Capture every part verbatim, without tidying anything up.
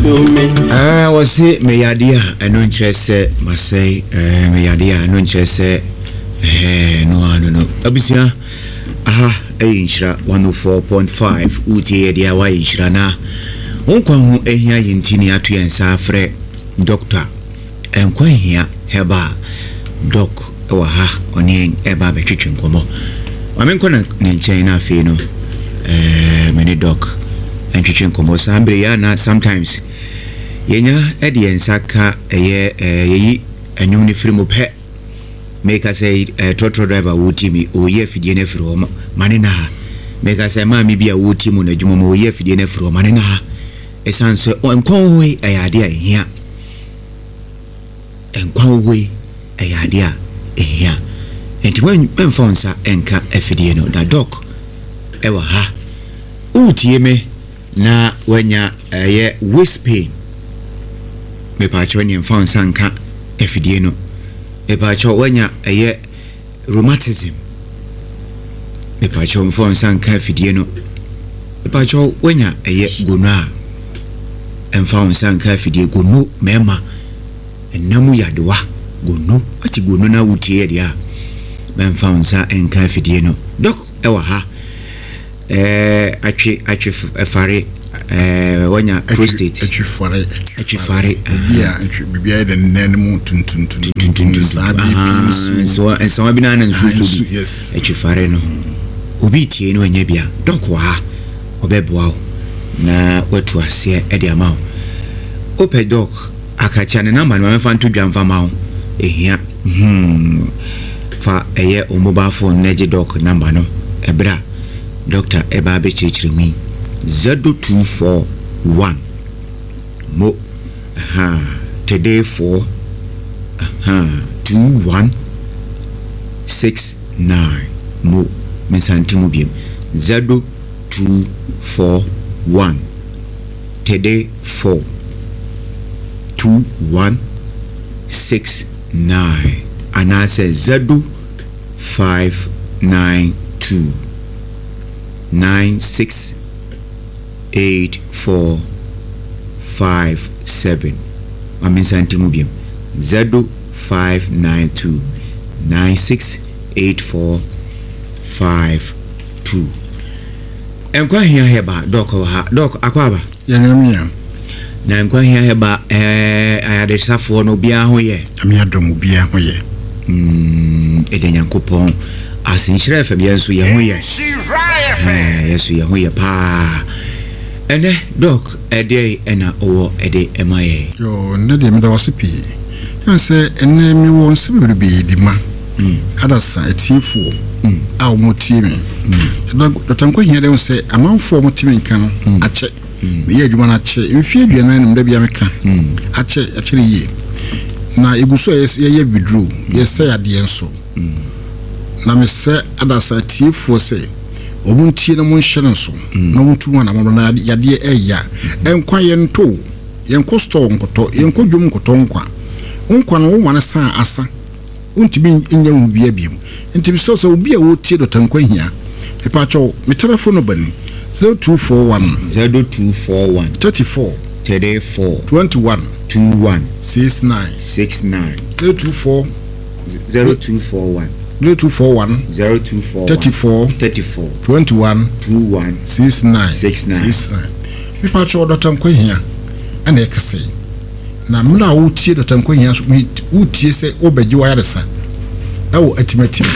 Ah, was it me idea? I don't say, must say, me idea. I don't say, no, no, no. Abisia, aha, Inshra one oh four point five. Uti idea wa Inshra na. Unkwa hu ehia yintini atu yensa afre doctor. Enkwa hia heba doc ewa ha oni eba betwetwe nkomo. Amenko na nchen na afi no. Eh, many doc. Entwetwe nkomo sambre ya na sometimes yenya edie nsaka eye yeyi anyum ni firimu pe make us say trotro driver wuti mi oye fidie na firo mane na ha make us say ma mi bia wuti mu na dwuma mo oye fidie na firo mane na ha esanso enkon we ayade a ehia enkon we ayade a ehia enti wen mfonsa enka afidie no da doc ewa ha utie me na wanya eye waist pain me pa cho ni mfa nsanka afidie no me pa cho wanya eye rheumatism me pa cho mfa nsanka afidie no me pa cho wanya eye gonua mfa nsanka afidie gonu mema enamu yadewa gonu ati gonu na wutie dia me mfa nsa enka afidie no doc ewa ha eh atwe atwe fare eh wanya prostate atwe fare atwe fare bia atwe bibia de nenemu tuntun tuntun sabi so so bina na nsusu bi atwe fare no obi tie no anya bia doko ha obeboa na watu ase e de ama ope doc akacha ne number no fa nto dwamfa ma ho ehia hmm fa eye o mobile phone neje doc number no ebra Doctor Ebabe Chichirimi zero two four one mo aha today four aha two one six nine mo mesantimu biem zero two four one today four two one six nine and I say zero five nine two nine six eight four five seven. I mean Santimubium zero five nine two nine six eight four five two. Enkwa hia heba doc ha doc akwaba yanamia na enkwa hia heba eh ayade safo no bia ho ye ami adom bia ho ye mm edenyankopon asinhyira fam yenso ye ho ye eh yeso ye ho ye pa ene doc ede ena owo ede emaye yo ndede me da wasipi yanse ene mi won se bi di ma mm adasa etifu mm a o motie me mm da tanko hiere won se amanfo motie me kan ache me ye adwuma na ache mfi aduana nim da bia me ka mm ache ache ye na eguso ye ye bidru ye se ade enso mm na me se adasa etifu se obuntie na mo nhyere so na muntu wana mo na yade eya enkwa ye nto ye nkosto nkoto ye nkodwum nkoto nkwa nkwa no wo wana san asa untimi nya mu bia biem ntimi so so obi a wo tie do tankwa hia e pa cho me telephone bani zero two four one zero two four one thirty-four thirty-four twenty-one twenty-one sixty-nine sixty-nine zero two four zero two four one zero two four one zero two four thirty-four thirty-four twenty-one twenty-one sixty-nine sixty-nine me pa cho do tankwa hia ana e kase na mna wutie do tankwa hia wutie se obaji wa yaresa awo atimatim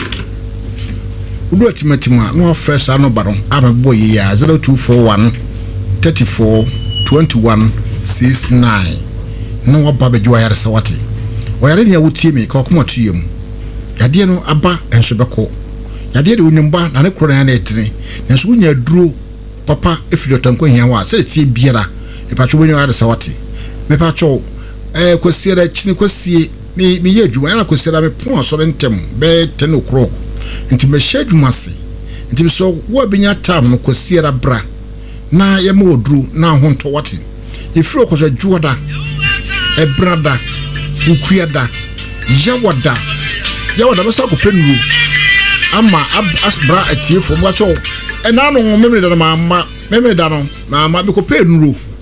udu atimatim a no fresh ano baron amebo ye ya zero two four one thirty-four twenty-one sixty-nine no obaji wa yaresa wate wa yare ne wutie me ka okoma tuyem yade no aba enso beko yade de unimba na ne kro na na etene na so nya duro papa efido tankwa hia wa se tie biara e pa cho ya yaresa wate me pa cho eh kwesiera chini kwesie mi mi yedwuma na kwesiera me pon so ntem be ten o'clock nti me shedwuma se nti so wo binya tam no kwesiera bra na ye ma oduru na ho nto wate ifiro kwaso juoda e brada ukuada yawada yawada no sa ko penuru ama asbra atiefo mo cho e na no memre da mama memre da no mama me ko penuru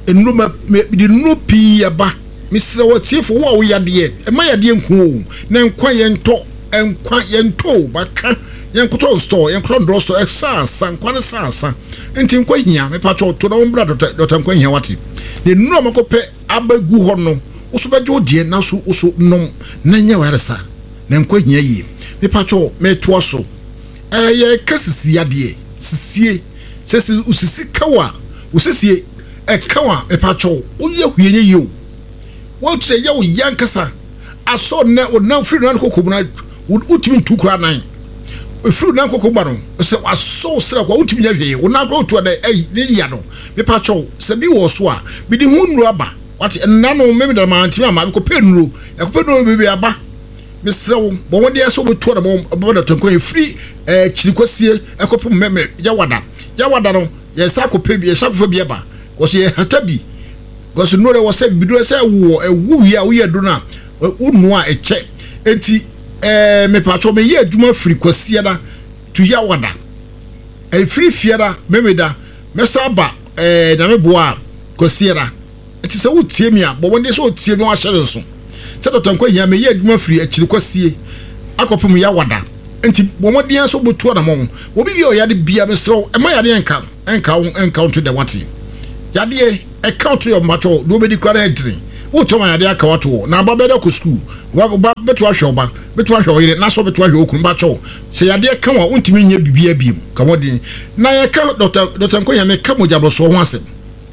enuma de no pi aba misra wotiefo wo wo yade e ma yade nku na nkwa yento nkwa yento baka yenkoto store yenkoto draw store sa sa nkwa ne sa sa enti nkwa hia me pa cho to na mbra dota nkwa hia wati ne nuro makope abagu ho no uso beje odie na so uso nom na nya ware sa na nkwa hia yi me pa cho me to so eh ye kasisi yade sisie sesi usisi kawa usisi e kawa e pa cho uye hwienye yi o what say yo yankasa aso na o na free na kokobuna utimi ntukura nan free na kokobuna no se aso sra kwa utimi nya hwe o na go to da eh ni ya no me pa cho se bi wo so a bi di hunru aba what na no me da ma antimi ama ko penuru e ko penuru bi aba me srawo bo wode eso bo to da mo bo da tonko free eh chirikosie e ko pom meme ya wada ya wada no ye sa ko pe bi ye sa ko bi aba ko se hatabi because no there was a bidu say wo ewu wi a wo yedu na unu a eche enti eh me pacho me ye adwuma free kwasie da to ya wada e free fiera memeda me saba eh na me boa kwasie da enti se wo tie mi a bo wonde so tie mi wa hyere so se do tonko hia me ye adwuma free akiri kwasie akopum ya wada enti bo modien so botu na mo obi bi o ya de bia me sro e ma ya de enka enka enka to the wati yade account your macho do be declare entry wo to ma yade aka wato na ba be da ko school wa ba beto ahwe oba beto ahwe oyire na so beto ahwe okun ba cho se yade aka wa untimi nya bibia biem ka modin na ye ka doctor doctor Nkonya me ka mojabro so ho asem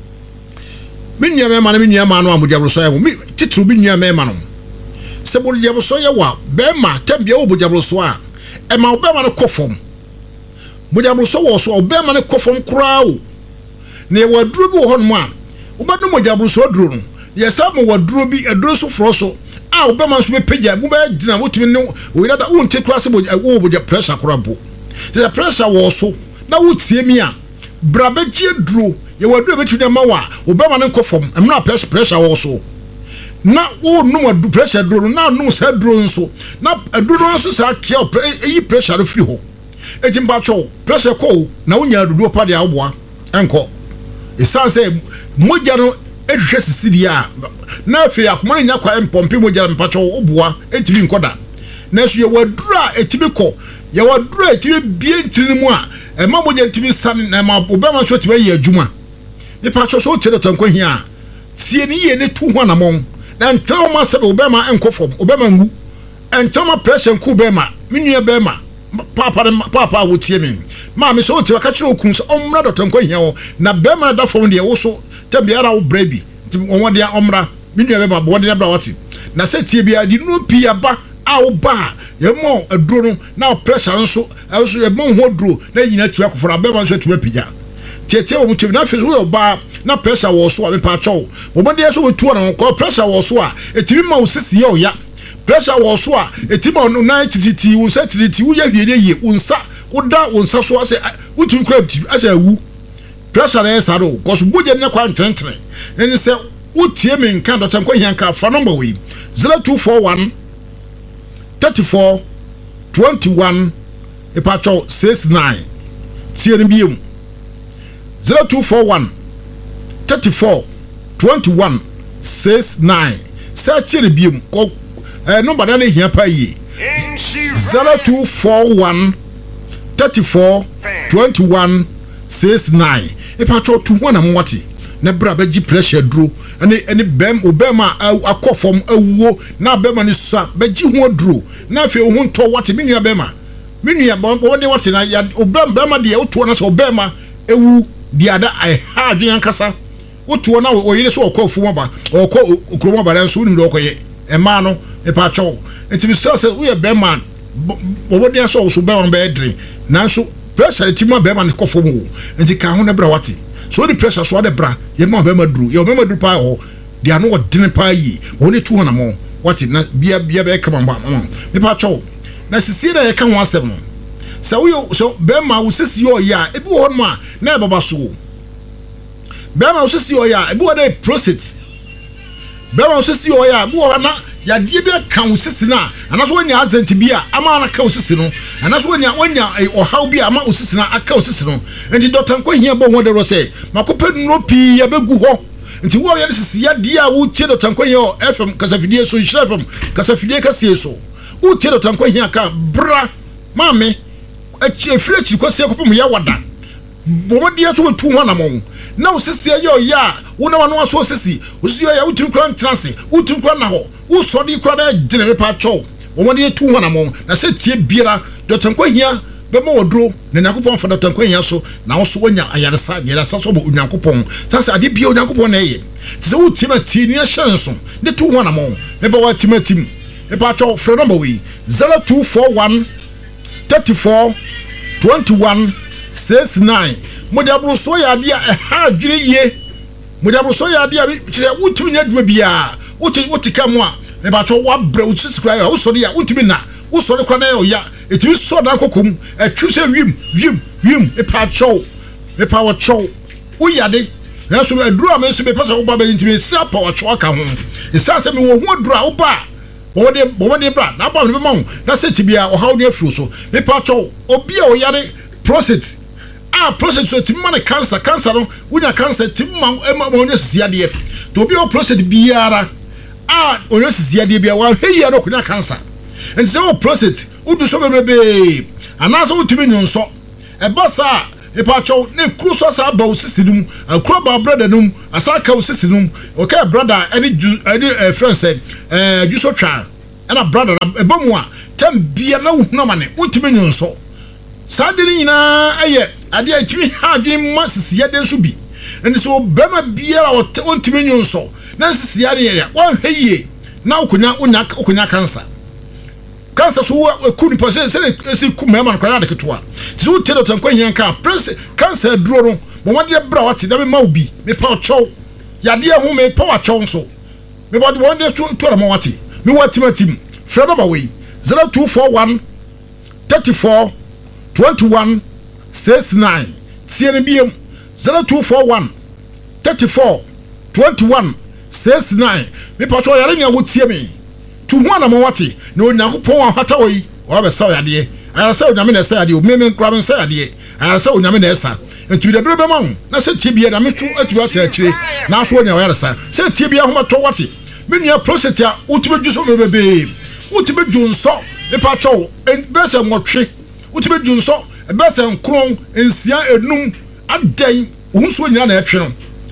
min nya me ma na min nya ma no amojabro so ya mo titru min nya me ma no se bo mojabro so ya wa be ma tambia wo mojabro so a e ma obe ma no kofom mojabro so wo so obe ma no kofom kura o ne waduro bi ho no a ubadu mojabro so aduro no ye sa mo waduro bi aduro so fro so a obema so be pagya mo be dina wotumi ne o ira da wonte kura se wo bo pressure kura bo the pressure wo so na wotie mi a brabe gie duro ye waduro be tumi ma wa obema ne nkofom emna pressure pressure wo so na wo no waduro pressure duro na no sa duro nso na aduro nso sa kia eyi pressure no free ho ejimba cho pressure ko na wonya adudo pa de aboa enko esan say moja no ehwehwe sisidi a na afi akoma nya kwa empompe moja mpacho oboa etimi nkoda na so ye wadura etimi ko ye wadura etimi bie ntini mu a e ma moja etimi san na ma obema so tiba ye adwuma ni pacho so tire tonko hia tie ni ye ne tu ho na mon na ntaw ma se obema enkofom obema ngu ntaw ma pressure nku obema minua bema papa papa wo tie mi ma me so tiba ka kire okun so omra dotonko hia wo na bema da fom de wo so tembiara wo brebi won dia omra minua bema bo de bra wati na se tie bia di no pi aba a wo ba ye mo aduro no na pressure nso also ye mo ho duro na yina tua kofora bema nso tua pija tie tie wo mutim na fe wo ba na pressure wo so a me pa cho wo mo de so wo tua na ko pressure wo so a etimi ma wo sisi ye o ya pressure wo so a etimi no na tititi wo sa tititi wo ya hwie ye unsa wo da unsa so ase wo tu kra ase awu pressure e sa do ko so boje ne kwa ntentre eni se wo tie me nka Doctor Nkonya nka fa number we zero two four one thirty-four twenty-one e pa cho sixty-nine tie ni biem zero two four one thirty-four twenty-one sixty-nine search ni biem ko eh number na hia pa yi zero two four one thirty-four twenty-one sixty-nine e pa cho two one am wati na bra ba gi pressure duro ene ene bem obema akofom awuo na bema ni sa ba gi ho duro na afi ho nto wati minua bema minua bo de wati na ya obem bema de oto na so obema ewu di ada ai ha adwen kasa oto na oyire so okofu mo ba okọ okromo ba ran so ni do okoye e ma no e pa cho enti bi so se uye bema bo de so so bema be edre na so pressure ti mo bema ni kofom wo enti ka ho na bra wati so the pressure so the bra ye ma be madru ye be madru pa ho de ano odine pa yi woni two na mo what na bia bia be kama mama me pa cho na sisi na ye ka ho asem no so wo so be ma wo sisi yo ya e bi wo no a na e baba so be ma wo sisi yo ya e bi wo dey process be ma wo sisi yo ya bi wo na ya die bi ka wo sisi na anaso wonya azenti bi a ama na ka wo sisi no anaso wonya wonya o how bi ama wo sisi na aka wo sisi no enti Doctor Nkonya bo ho de ro say makope no pi ya begu ho nti wo ya sisi ya dia wo tie do tankwa yo F M kasafidie so H F M kasafidie kasie so wo tie do tankwa hia ka bra mame achi efire chi kwase kopum ya wada bo dia so tu ho na mo na wo sisi ya ya wo na wano aso sisi wo sisi ya wo tim kran transe wo tim kran na ho wo so di kran na gine me pa cho wo dia tu ho na mo na se tie biera do tankwa hia bema wodro na Nyankopon fa datan kwanya so na wo so wonya ayaresa ayaresa so bo Nyankopon tase ade bia Nyankopon na ye tse wo tima ti ni hye so ne tu ho na mo me ba wa tima tim e pa cho fre number we zero two four one three four two one six nine mo dia bro so ya dia e ha adwire ye mo dia bro so ya dia tse wo timi nya duma bia wo ti wo ti ka mo a me ba cho wa bre wo subscribe wo so dia wo timi na wo so de kwa na ya it is so na kokum e twuse wim wim wim e pa chow e pa wa chow wo yade na so aduru am so be pesa wo ba be ntimi sia pa wa chow ka ho e sa se me wo ho aduru a wo ba wo de wo de bra na ba me ma ho na se tibia o hawo ne afuru so e pa chow obi a o yade prostate ah prostate so timi man cancer cancer no wo nya cancer timi man e ma wo ne sia de to obi o prostate biara ah o ne sia de bia wa hwe ya no kunya cancer and so prostate udu so bebe anaso utimi nyonso e basa e pa cho ne kruso sa ba osisinum akro ba brother num asaka osisinum okay brother any any friend said eh juso twa na brother e ba mu a tem bia na hu ma ne utimi nyonso sa de nyina aye ade atimi ha adwen ma sisiya de so bi and so bema bia o utimi nyonso na sisiya de ya wan hweye na okunya onya okunya cancer cancer so kuni pose se se ku mema nkwa na ketwa ti wo tedo tankwa hia ka prince cancer duro no mo wade bra wate da me ma obi me pa chow ya de hu me pa wa chow so me body one day to to mo wate me wati matim fred number we zero two four one three four two one six nine tie ne biem zero two four one three four two one six nine me pa chow ya re nya wo tie me tu ho na mo wate na Onyankopon wa hata wo yi wa be sa yade ayara sa Onyame na sa yade o meme nkra ben sa yade ayara sa Onyame na esa entu de duro be ma na se tie bia na metu atu ata akire na so onya wa yara sa se tie bia ho ma to wate me nua prostate a utube ju so bebe utube ju nso e pa chow en be se nwotwe utube ju nso e be se nkron ensia enum adan ohun so nyina na etwe no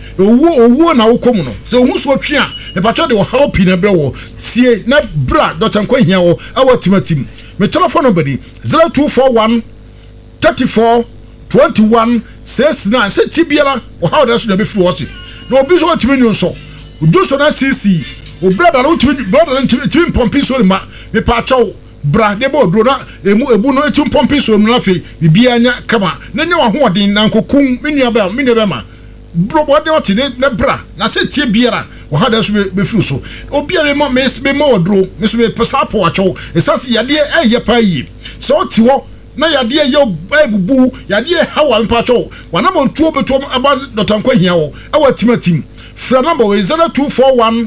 owo owo na wokomu no se ohun so twe a e pa chow de wo help na bre wo tie na bra Doctor Nkwa hia wo awa timatim me telephone number di zero two four one three four two one six nine se tibiala o how da so da be free wo se na obi so timi nyu so odo so na cc o brother no timi brother no timi pompi so ma me pa chow bra de bo do na emu ebu no timi pompi so na fe bibia nya kama na nya ho odin na nkokun me nua ba me nua ba ma bro bo de o ti ne bra na se tie biara o ha da so be free so obi a me mo me mo odro me so be pesa po acho esase yade e ye pa yi so ti wo na yade ye ebubu yade ha wa mpa acho wana mo ntuo beto aba Doctor Nkwa hia wo e wa timatim fra number we zero two four one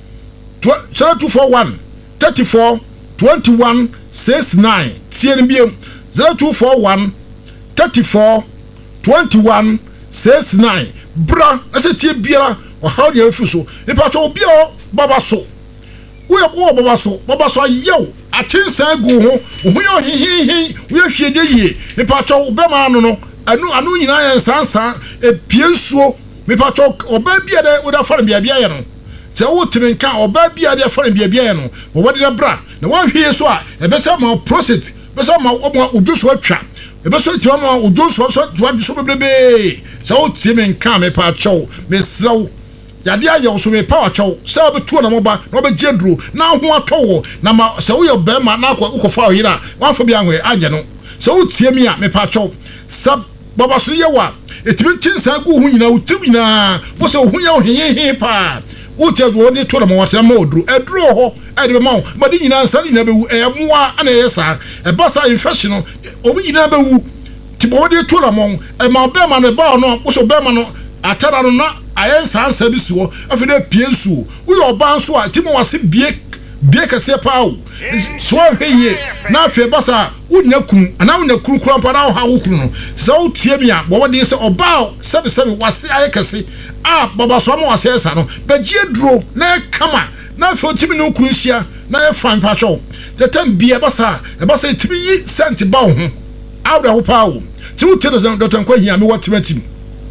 three four two one six nine tie ne biem zero two four one three four two one six nine bra ase tie biara o how dey afu so e pa cho obi o baba so wo wo baba so baba so yew atensa gu ho ho yo hi hi hi wo hwe de yie e pa cho be ma no no anu anu nyina ye sansa e piensuo me pa cho oba bia de wo da fare bia bia ye no se wo timi nka oba bia de fare bia bia ye no wo wode da bra na wo hwe so a e be se ma prostate be se ma wo odu so atwa e be so tiwa ma odu so so tiwa bi so bebrebe se wo timi nka me pa cho me sraw yade ayo so me power chow se obetu na moba na obegye duro na ho atowo na ma se wo be ma na akwa ukofa oyira wanfo bia nwe age no se wo tie mi a me pa chow sab baba so ye wa etimi tinsa gu hu nyina utumi na wo se hu nya ohehe pa wo tie do ni to na mo wata ma oduro eduro ho ade be ma wo ma di nyina nsa nyina be wu e moa ana yesa e basa infection obi nyina be wu ti bo de to na mo e ma be ma ne ba no wo so be ma no atara no na ayen sansa bi suo afide piensu wo yo ban so a timo wase bie bie kase pa o so hweye na afi basa wonya kunu ana wonya kunu kura pa na wo ha wo kunu no so tie mi a bo wode se oba sebe sebe wase aye kase a baba so ma wase esa no ba gie duro na kama na afi otimi no kunu hia na e fan pa cho the time bie basa e basa timi yi sent ba wo ho awda ho pa wo ti wo tino Doctor Nkwa hia me watimatim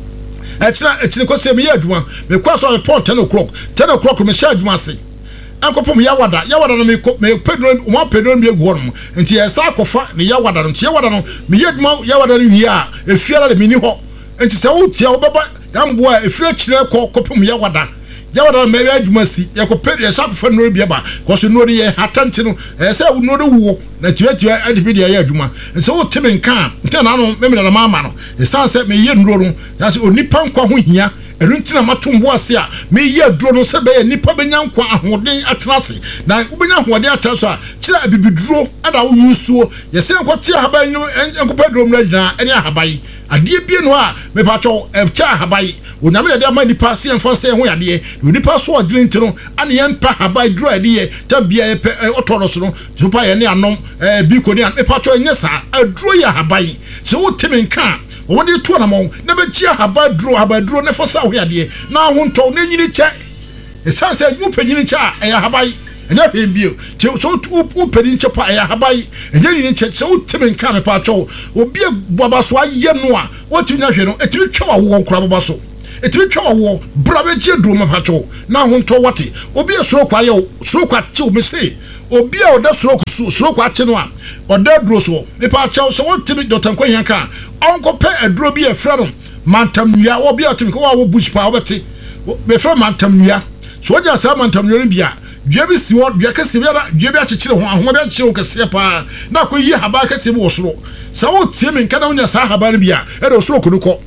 Echina echina ko se me ya adwuma me kwa so report ten o'clock ten o'clock me sha adwuma se ankopom ya wada ya wada no me me pedro mo pedro me egu hono nti ya sa akofa ne ya wada no nti ya wada no me ya adwuma ya wada no wi a efiara le mini ho nti se wo tia wo beba ya mboa efira kire ko kopom ya wada ya wada me ya adwuma si ya ko pedro ya sa akofa no bi ba ko so no ye hatante no e se wo no do wo na tiatia adibidi ya adwuma nti wo teme nka nti na no me me na mama no e san se me ye nuro no ya se onipa nkwa ho hia eruntina matombo ase a me ye aduro no se be ye nipa benya nkwa ahoden atenase na ubenya ahoden ataso a kira abibiduro ada wo yusuo ye se nkwote ahaban enkopedro mra gina ene ahaban adie bie no a me pacho echa ahaban onyame de ama nipa se enfo se ho yade nipa so odire ntino ane ye mpa ahaban duro ade ye tabia ye otoro so no tupa ye ne anom eh bi ko ne me pacho nyesa aduro ye ahaban so wo temi nka wo de to na mo na be chia haba duro haba duro ne fosa ho yade na ho nto na nyini che e san se yu panyini che a ya habai enya pembio che so u panyini che pa ya habai enya nyini che so timi nka me pa cho obi baba so aye no a wo timi na hwe no etimi twa wo nkura baba so etimi twa wo bra be che duro me pa cho na ho nto wate obi esoro kwa ye soro kwa che o me se obi a oda soro soro kwa che no a oda duro so me pa cho so wo timi Doctor Nkwa hia ka onko pe aduro bi e frero mantamnua obi atimi ko wo bush pa obeti be frero mantamnua so oja sa mantamnua bia dua bi si wo dua kase bia dua bi akekire ho ahoma bi akekire ho kase pa na ko yi haba kase bi wo soro sa wo tie me nkana wonya sa haba bia e do soro koduko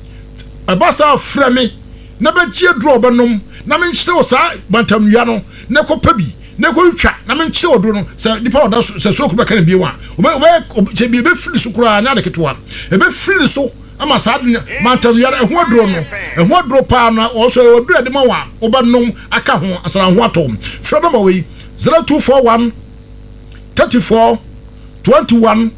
abasa freme na be tie duro obenom na me nkire wo sa mantamnua no na ko pa bi na ko twa na me nkire odo no se dipa oda se soro ko be kan bi wa obe obe che bi be firi so kura na de ketwa e be firi so ama sa mantamnua e ho duro no e ho duro pa na o so e odo e de ma wa obenom aka ho asara ho atom fredo ma we zero two four one thirty-four twenty-one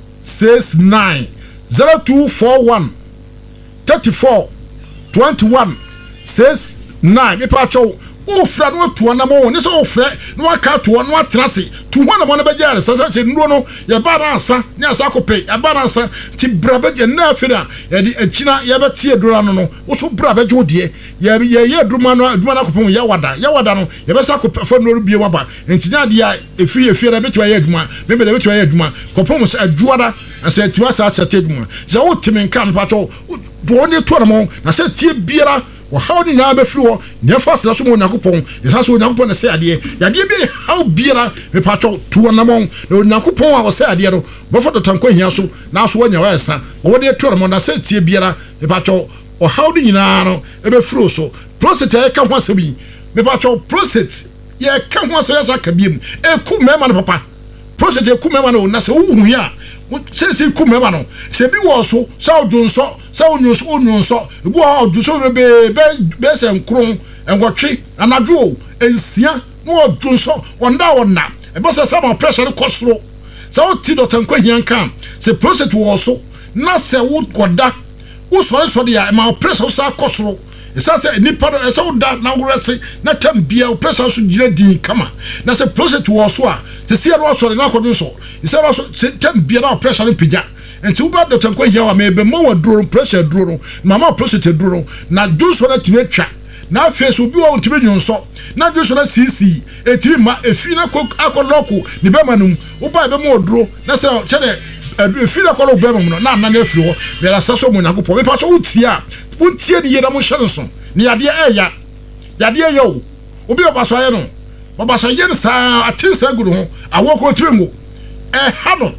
sixty-nine zero two four one thirty-four twenty-one sixty-nine me pa cho o fra no to na mo ni so o fra no aka to no atrase to ho na mo na be jare sasa se nduro no ye ba na asa ni asa ko pe ya ba na asa ti brabe je na afira ye di akina ye be tie dura no no wo so brabe je odie ye ye ye duma no duma na ko pon ya wada ya wada no ye be sa ko fa no bie waba entina dia efi efi ra be twa ye duma me be be twa ye duma ko pon so ajuada asa twa sa cha te duma za wo timen kan pa to do ni to na mo na se tie biara wa how ni na be free wo ne fa sra so mo Yakupon isa so Yakupon na say ade yade bi how biara me pacho to na mo na Yakupon a wo say ade no bo for Doctor Nkwa hia so na so wanya wa esa wo de to mo na say tie biara me pacho o how ni nyina no e be free so process e ka ho asabi me pacho process ye ka ho asabi aka biem e ku me ma no papa process e ku me ma no na say wo hu ya se se ku me ma no se bi wo so sa odunso sa onyoso onyoso ebu a odunso be be be se nkron engwotwe anadwo ensia no odunso wonda wonna e bo se sama pressure kosoro sa o ti Doctor Nkwa hia kan se process wo so na se wo goda wo sore sore ya ma pressure so akosoro esa se ni pa esa wo da na wo rese na tambia pressure so gire din kama na se process wo so a se se ro sore na kodun so esa ro so tambia na pressure no pija enti wo ba Doctor Nkwa hia wa me be mo wa duro pressure duro mama process duro na do so na time twa na face obi wa ntime nyonso na do so na cc eti ma efi na ko akoloko ni be manum wo ba be mo duro na se chede efi na koloko be manum na na na efiri ho be la saso mo Yakupon me pa so utia untie ni yeda mo hyerenso ni yade eya yade eya o obi oba so aye no oba so ye sa atinsa guru ho awoko tuengo e ha no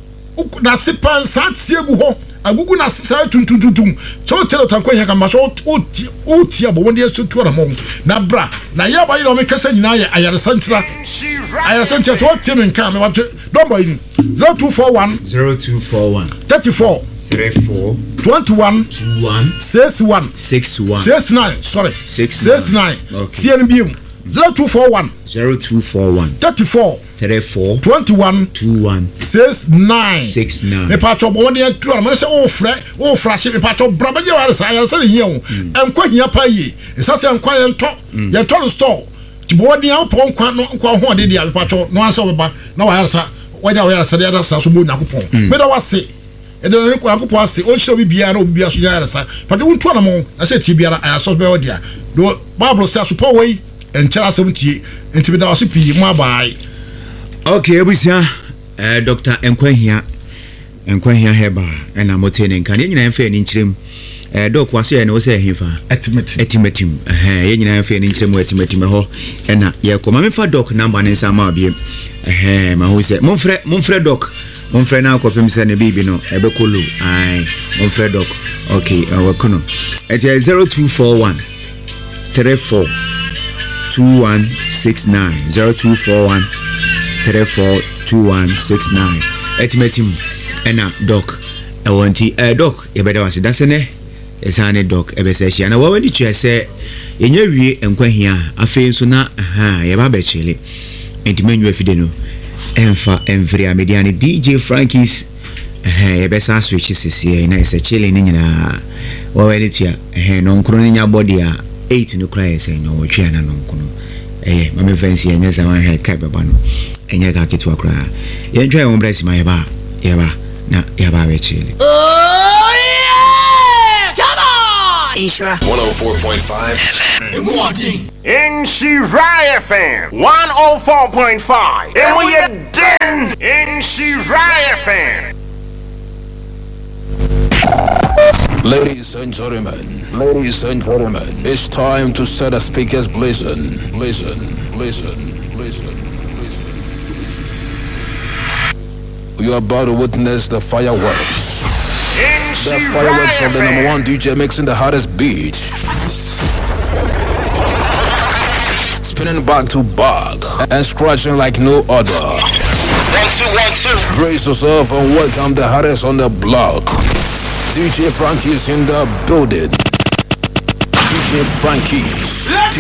na sipan sa tie gu ho agugu na sa tuntuntuntum so tell Doctor Nkwa hia ka ma so utia bo wonde so tuara mo na bra na ya ba yiro me kasa nyina ya ayare santra ayare santra so tie me nka me want don't boy zero two four one zero two four one thirty-four thirty-four twenty-one twenty-one sixty-one sixty-one sixty-nine sorry sixty-nine okay tie nbium zero two four one zero two four one thirty-four thirty-four twenty-one twenty-one sixty-nine sixty-nine. Me patcho bo ne tu na me say o frɛ o fra hye me patcho bra ba ye wa sa ya sa ne o enkwa hia pa yi esa se enkwa ye nto ye to no store ti bo ne a po nkwa no nkwa ho de dia me patcho no ansa obeba na wa ya sa wa dia wa ya sa dia sa so bo nyakopon me da wase e de ne ko akopon ase o hye obi bia na obi bia so ya sa patcho untu na mo na say ti bia na aya so be o dia do bible say so po we enchara seventy enti be da wase pi mo abai. Okay, ebusia eh Doctor Enkwahia Enkwahia Heba ena motene nkan ye nyina emfa ni nkyerem eh doc wase na wo se ehimfa etimetim etimetim eh ye nyina emfa ni nkyerem etimetim ho ena ye ko ma mefa doc number ne nsa ma biem eh ma ho se monfre monfre doc monfre na akopem se ne bibi no ebekolu ai monfre doc. Okay uh, wakono eti zero two four one thirty-four twenty-one sixty-nine zero two four one thirty-four twenty-one sixty-nine etimetim ena doc e wanti eh doc e beda wase dasene esane doc e bese hia na wawani tue se yenye wie Enkwahia afi nso na ha ye ba bechele entimenyu afide no emfa emvria mediane D J Frankies eh e besa switch sisi na ese chele ni nyina wawani tue eh no nkro ni nya body a eight no cry ese no wotwe na no nkro eh mame fancy enye zaman he kai baba no enye ta kitu akra ye ntwa ye mbresi ma ye ba ye ba na ye ba we chile. Oh yeah, come on Ishra one oh four point five in Shiraya F M one oh four point five and we are done in Shiraya F M. Ladies and gentlemen, ladies and gentlemen, it's time to set the speakers blazing, blazing, blazing, blazing, blazing. You are about to witness the fireworks. The fireworks of the number one D J mixing the hottest beats. Spinning back to back and scratching like no other. One, two, one, two. Brace yourself and welcome the hottest on the block. D J Frankie's in the building. D J Frankie's.